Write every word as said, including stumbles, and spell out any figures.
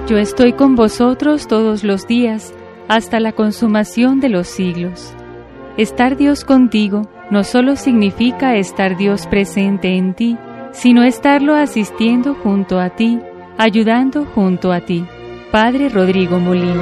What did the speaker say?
Yo estoy con vosotros todos los días, hasta la consumación de los siglos. Estar Dios contigo no solo significa estar Dios presente en ti, sino estarlo asistiendo junto a ti, ayudando junto a ti. Padre Rodrigo Molina.